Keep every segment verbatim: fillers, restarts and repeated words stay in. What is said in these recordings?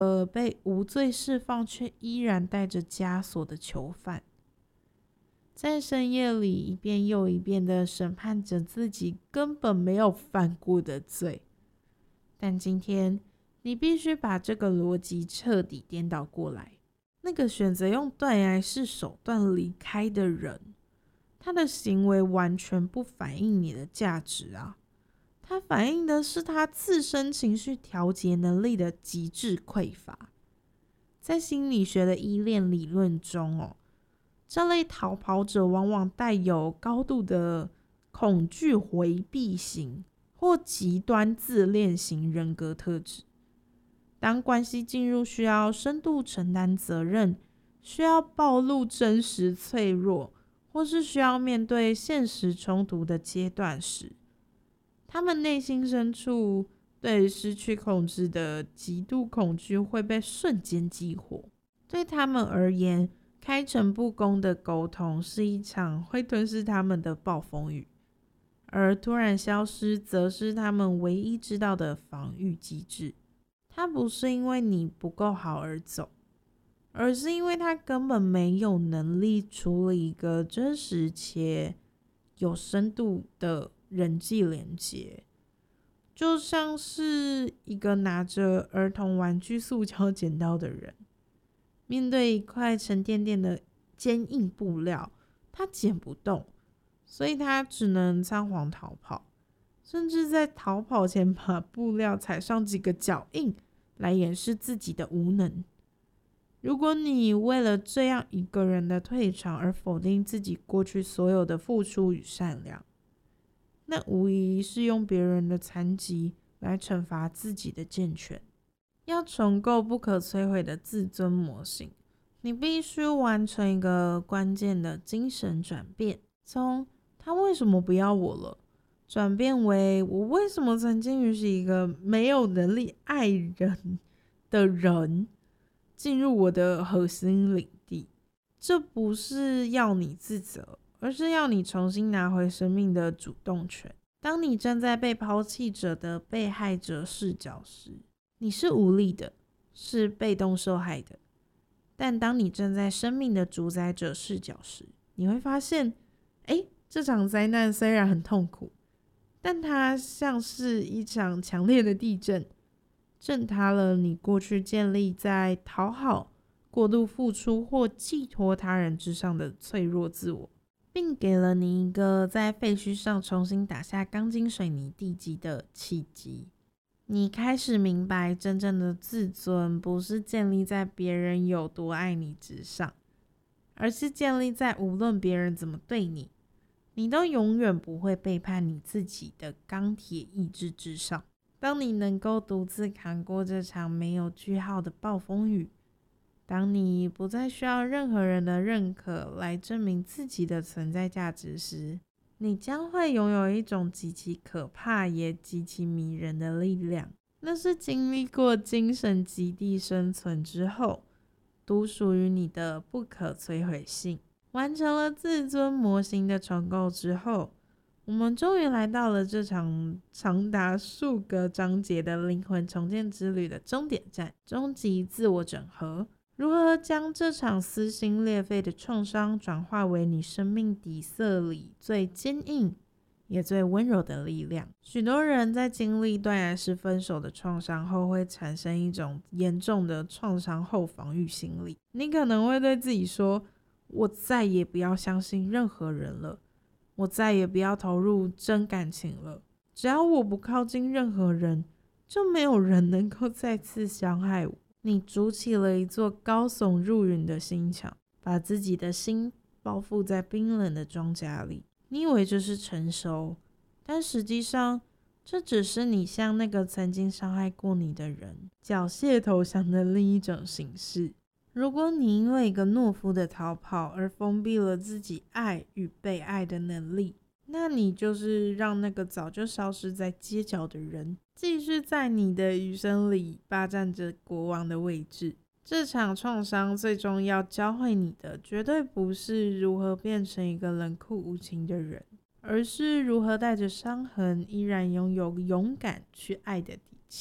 呃被无罪释放却依然带着枷锁的囚犯，在深夜里一遍又一遍地审判着自己根本没有犯过的罪。但今天你必须把这个逻辑彻底颠倒过来。那个选择用断崖式手段离开的人，他的行为完全不反映你的价值啊，他反映的是他自身情绪调节能力的极致匮乏。在心理学的依恋理论中哦，这类逃跑者往往带有高度的恐惧回避型或极端自恋型人格特质。当关系进入需要深度承担责任、需要暴露真实脆弱，或是需要面对现实冲突的阶段时，他们内心深处对失去控制的极度恐惧会被瞬间激活。对他们而言，开诚布公的沟通是一场会吞噬他们的暴风雨，而突然消失则是他们唯一知道的防御机制。他不是因为你不够好而走，而是因为他根本没有能力处理一个真实且有深度的人际连结。就像是一个拿着儿童玩具塑胶剪刀的人，面对一块沉甸甸的坚硬布料，他剪不动，所以他只能仓皇逃跑，甚至在逃跑前把布料踩上几个脚印来掩饰自己的无能。如果你为了这样一个人的退场而否定自己过去所有的付出与善良，那无疑是用别人的残疾来惩罚自己的健全。要重构不可摧毁的自尊模型，你必须完成一个关键的精神转变，从他为什么不要我了转变为我为什么曾经允许一个没有能力爱人的人进入我的核心领地。这不是要你自责，而是要你重新拿回生命的主动权。当你站在被抛弃者的被害者视角时，你是无力的，是被动受害的。但当你站在生命的主宰者视角时，你会发现，诶，这场灾难虽然很痛苦，但它像是一场强烈的地震，震塌了你过去建立在讨好、过度付出或寄托他人之上的脆弱自我，并给了你一个在废墟上重新打下钢筋水泥地基的契机。你开始明白，真正的自尊不是建立在别人有多爱你之上，而是建立在无论别人怎么对你，你都永远不会背叛你自己的钢铁意志之上。当你能够独自扛过这场没有句号的暴风雨，当你不再需要任何人的认可来证明自己的存在价值时，你将会拥有一种极其可怕也极其迷人的力量。那是经历过精神极地生存之后独属于你的不可摧毁性。完成了自尊模型的重构之后，我们终于来到了这场长达数个章节的灵魂重建之旅的终点站——终极自我整合。如何将这场撕心裂肺的创伤转化为你生命底色里最坚硬也最温柔的力量？许多人在经历断崖式分手的创伤后，会产生一种严重的创伤后防御心理。你可能会对自己说，我再也不要相信任何人了，我再也不要投入真感情了，只要我不靠近任何人，就没有人能够再次伤害我。你筑起了一座高耸入云的心墙，把自己的心包覆在冰冷的装甲里。你以为这是成熟，但实际上这只是你向那个曾经伤害过你的人缴械投降的另一种形式。如果你因为一个懦夫的逃跑而封闭了自己爱与被爱的能力，那你就是让那个早就消失在街角的人继续在你的余生里霸占着国王的位置。这场创伤最终要教会你的，绝对不是如何变成一个冷酷无情的人，而是如何带着伤痕依然拥有勇敢去爱的底气。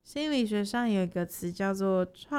心理学上有一个词叫做创